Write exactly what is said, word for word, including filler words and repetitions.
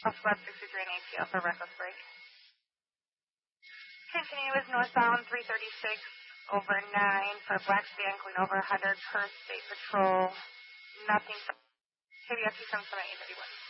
Alpha sixty-three and A T L for reckless brake. Continue with northbound three thirty-six over nine for Black Span, going over one hundred per State Patrol. Nothing. K B S seven seven eight thirty-one.